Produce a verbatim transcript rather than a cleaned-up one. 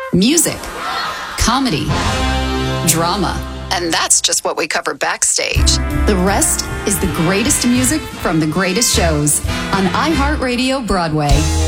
music, comedy, drama. And that's just what we cover backstage. The rest is the greatest music from the greatest shows on iHeartRadio Broadway.